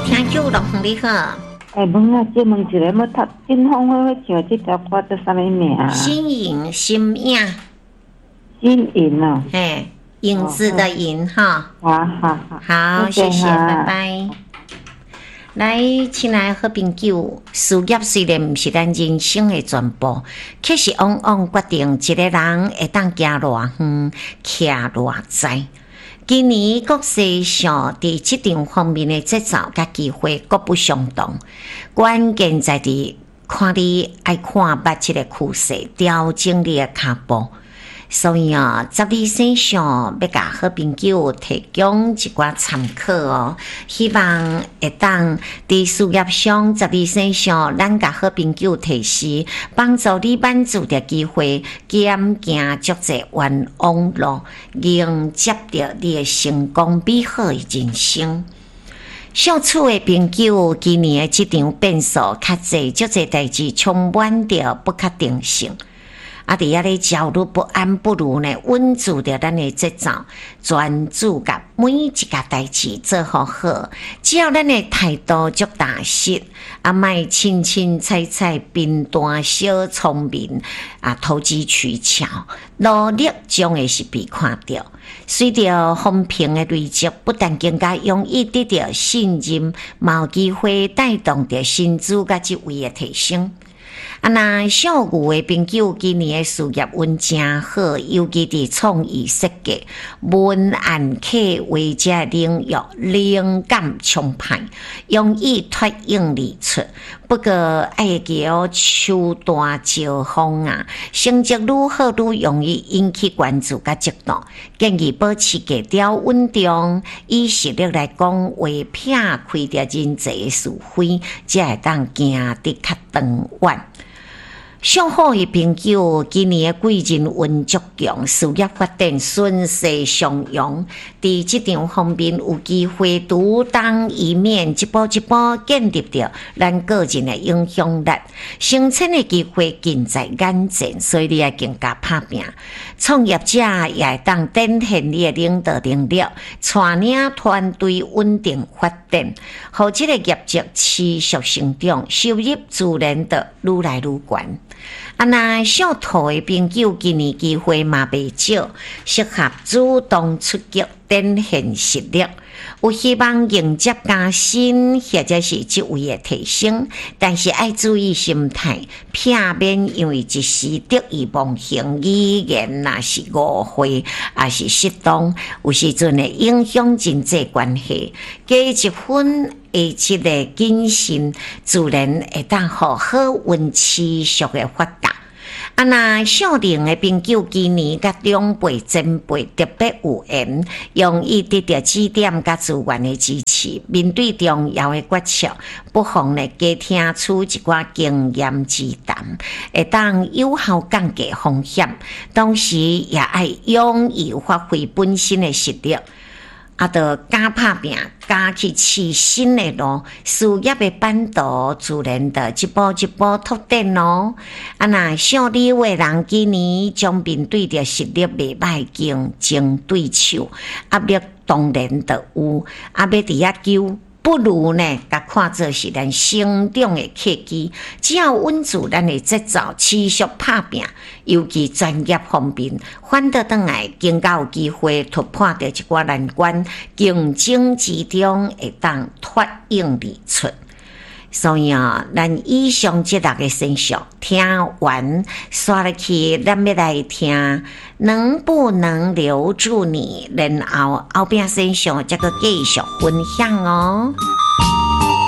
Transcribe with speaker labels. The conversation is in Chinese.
Speaker 1: 听酒咯，你好。
Speaker 2: 问啊，问一个，要读金风花桥这条歌叫啥物名啊？
Speaker 1: 新颖，新颖，
Speaker 2: 新颖哦。
Speaker 1: 影子的影哈。好，谢谢，拜拜。来，亲爱好朋友，事业虽然不是咱人生的全部，却是往往决定一个人会当行偌远，徛偌在。今年国际上伫这场方面的节奏甲机会各不相同，关键在伫看你爱看捌这个趋势，调整你的脚步。所以12生上要甲好朋友提供一寡参考哦，希望会当伫事业上12生上，咱甲好朋友提示，帮助你满足的机会，减行足侪冤枉路，迎接着你的成功美好的人生。相处的朋友，今年的这场变数较侪，足侪代志充满着不确定性。伫遐咧焦虑不安，不如呢稳住着咱的节奏，专注甲每一件代志做好。只要咱的态度足踏实，莫清清彩彩、平淡小聪明投机取巧，努力将会是被看到。随着风评的累积，不但更加容易得到信任，有机会带动着薪资甲职位的提升。那小牛的朋友今年的事业运真好，尤其伫创意设计、文案客画这领域灵感充沛，容易脱颖而出。不过爱叫手段招风成绩愈好愈容易引起关注甲嫉妒。建议保持低调稳重，以实力来讲话，撇开着人际的是非，才会当行得较长远。上好的朋友，今年的贵人运足强，事业发展顺势上扬。伫这场方面有机会独当一面，一步一步建立着咱个人的影响力。升迁的机会近在眼前，所以你要更加打拼。创业者也会当展现你的领导能力，带领团队稳定发展，让这个业绩持续成长，收入自然的愈来愈高。那小兔的朋友今年机会嘛袂少，适合主动出击，展现实力。有希望迎接加薪或者是职位的提升，但是要注意心态，避免因为一时得意忘形，语言是误会，也是失当，有时阵会影响人际关系。加一分的这个谨慎，自然会当好运持续的发达。那少年的朋友今年甲长辈前辈特别有缘，容易得到指点甲资源的支持。面对重要的决策，不妨呢加听出一寡经验之谈，会当有效降低风险，同时也要勇于发挥本身的实力。就加拍拼，加去试新的路，事业的版图自然的一步一步拓展咯。那小李为人今年将面对着实力袂歹竞争对手，压力当然就有，要伫遐救。不如呢，甲看作是咱成长的契机。只要稳住咱的节奏，持续打拼，尤其专业方面，反倒转来更加有机会突破到一寡难关，竞争之中会当脱颖而出。所以咱以上这6个现象听完，刷了去，咱要来听能不能留住你，然后后边现象这个继续分享哦。